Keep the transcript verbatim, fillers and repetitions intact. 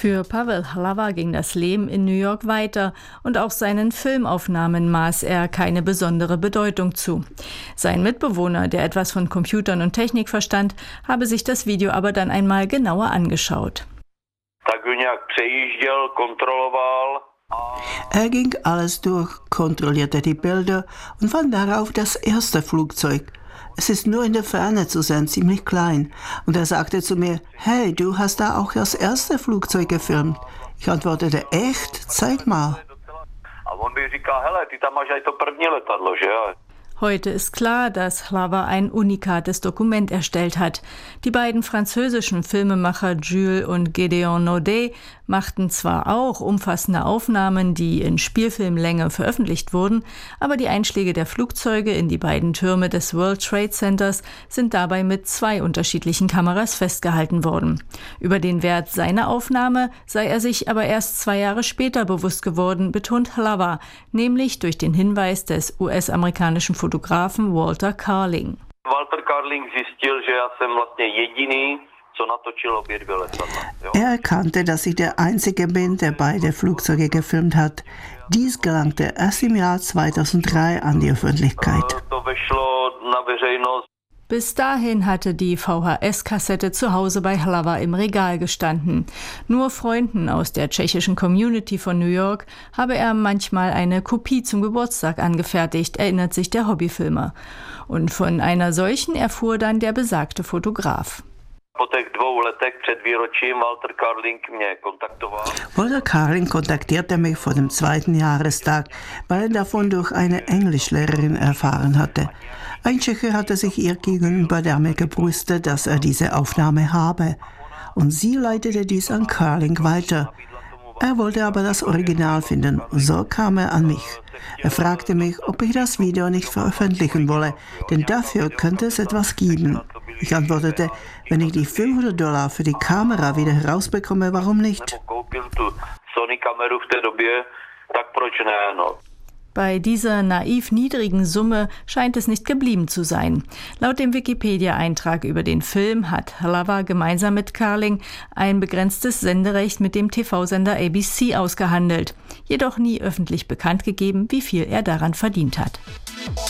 Für Pavel Hlava ging das Leben in New York weiter und auch seinen Filmaufnahmen maß er keine besondere Bedeutung zu. Sein Mitbewohner, der etwas von Computern und Technik verstand, habe sich das Video aber dann einmal genauer angeschaut. Er ging alles durch, kontrollierte die Bilder und fand darauf das erste Flugzeug. Es ist nur in der Ferne zu sehen, ziemlich klein. Und er sagte zu mir, hey, du hast da auch das erste Flugzeug gefilmt. Ich antwortete, echt? Zeig mal. Heute ist klar, dass Hlava ein unikates Dokument erstellt hat. Die beiden französischen Filmemacher Jules und Gédéon Naudet machten zwar auch umfassende Aufnahmen, die in Spielfilmlänge veröffentlicht wurden, aber die Einschläge der Flugzeuge in die beiden Türme des World Trade Centers sind dabei mit zwei unterschiedlichen Kameras festgehalten worden. Über den Wert seiner Aufnahme sei er sich aber erst zwei Jahre später bewusst geworden, betont Hlava, nämlich durch den Hinweis des U S-amerikanischen Fotografen Walter Carling. Walter Carling zjistil, že já jsem vlastně jediný, co natočil obě dvě letadla. Er erkannte, dass ich der Einzige bin, der beide Flugzeuge gefilmt hat. Dies gelangte erst im Jahr zweitausenddrei an die Öffentlichkeit. To vešlo na veřejnost. Bis dahin hatte die V H S-Kassette zu Hause bei Hlava im Regal gestanden. Nur Freunden aus der tschechischen Community von New York habe er manchmal eine Kopie zum Geburtstag angefertigt, erinnert sich der Hobbyfilmer. Und von einer solchen erfuhr dann der besagte Fotograf. Walter Carling kontaktierte mich vor dem zweiten Jahrestag, weil er davon durch eine Englischlehrerin erfahren hatte. Ein Tscheche hatte sich ihr gegenüber damit gebrüstet, dass er diese Aufnahme habe. Und sie leitete dies an Carling weiter. Er wollte aber das Original finden. So kam er an mich. Er fragte mich, ob ich das Video nicht veröffentlichen wolle, denn dafür könnte es etwas geben. Ich antwortete, wenn ich die fünfhundert Dollar für die Kamera wieder herausbekomme, warum nicht? Bei dieser naiv niedrigen Summe scheint es nicht geblieben zu sein. Laut dem Wikipedia-Eintrag über den Film hat Hlava gemeinsam mit Carling ein begrenztes Senderecht mit dem T V-Sender A B C ausgehandelt, jedoch nie öffentlich bekannt gegeben, wie viel er daran verdient hat.